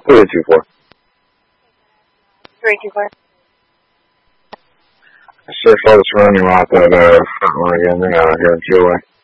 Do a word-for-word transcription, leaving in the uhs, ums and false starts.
three two four. three two four. I sure saw this running out that uh, front one again. They're out here in Chile.